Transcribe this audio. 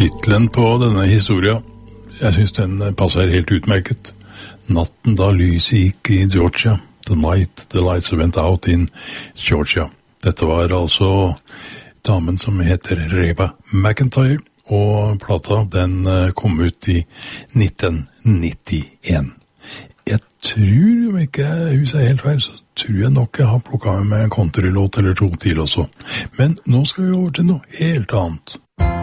Titlen på denne historia, jeg synes den passer helt utmerket. Natten da lyset gikk i Georgia. The night the lights went out in Georgia. Dette var altså damen som heter Reba McEntire, og plata den kom ut i 1991. Jeg tror, om ikke huset er helt feil, så tror jeg nok jeg har plukket med en countrylåt eller to til også. Men nå skal vi over til noe helt annet.